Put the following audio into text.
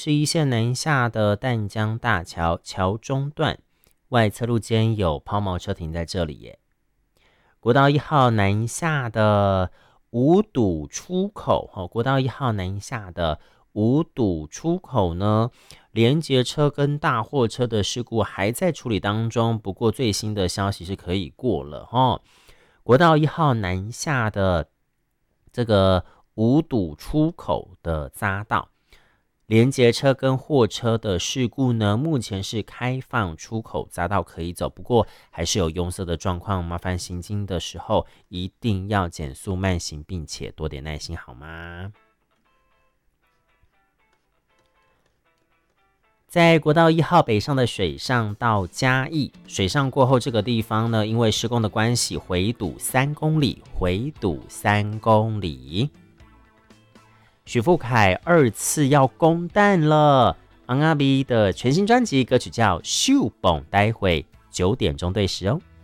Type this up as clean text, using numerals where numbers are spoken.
61线南下的淡江大桥桥中段外侧路间有抛锚车停在这里耶。国道1号南下的五堵出口，国道1号南下的五堵出口呢，连接车跟大货车的事故还在处理当中，不过最新的消息是可以过了国道1号南下的这个五堵出口的匝道，连接车跟货车的事故呢，目前是开放出口匝道可以走，不过还是有拥塞的状况，麻烦行经的时候一定要减速慢行，并且多点耐心好吗？在国道1号北上的水上到嘉义，水上过后这个地方呢，因为施工的关系，回堵3公里，回堵3公里。许富凯2次要公蛋了，昂阿 B 的全新专辑歌曲叫《秀蹦》，待会9点钟对时哦。